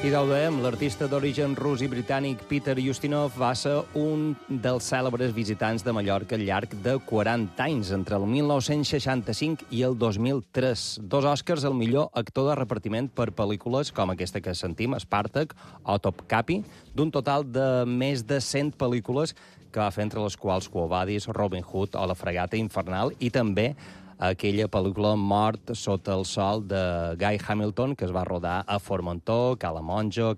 I ho dèiem, l'artista d'origen rus i britànic Peter Ustinov va ser un dels cèlebres visitants de Mallorca al llarg de 40 anys, entre el 1965 i el 2003. 2 Oscars al millor actor de repartiment per pel·lícules com aquesta que sentim, Spartak o Top Capi, d'un total de més de 100 pel·lícules que va fer, entre les quals Quo Vadis, Robin Hood o La Fregata Infernal, i també aquella pel·lícula Mort sota el sol de Guy Hamilton, que es va rodar a Formentor, Cala Monjo,